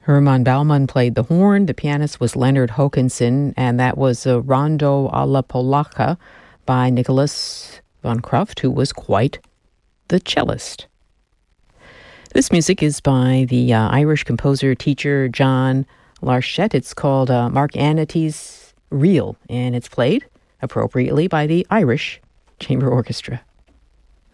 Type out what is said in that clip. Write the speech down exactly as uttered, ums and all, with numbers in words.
Herman Baumann played the horn. The pianist was Leonard Hokanson, and that was a Rondo alla Polacca by Nicholas von Kruft, who was quite the cellist. This music is by the uh, Irish composer-teacher John Larchette. It's called uh, Mark Anity's Reel, and it's played appropriately by the Irish Chamber Orchestra.